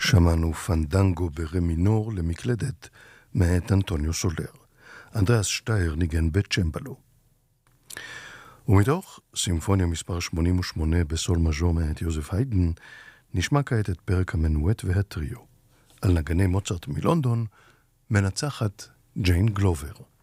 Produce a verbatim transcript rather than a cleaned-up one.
שמענו פנדנגו ברמינור למקלדת מאת אנטוניו סולר. אנדריאס שטייר ניגן בצ'מבלו. ומתוך סימפוניה מספר שמונים ושמונה בסול מז'ור מאת יוזף היידן, נשמע כעת את פרק המנואט והטריו. על נגני מוצרט מלונדון מנצחת ג'יין גלובר.